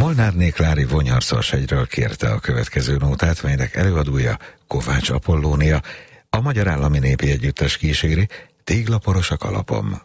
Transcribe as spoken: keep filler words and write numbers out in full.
Molnárné Klári Vonyarszalsegyről kérte a következő nótát, melynek előadója Kovács Apollónia, a Magyar Állami Népi Együttes kíséri Téglaporos a kalapom.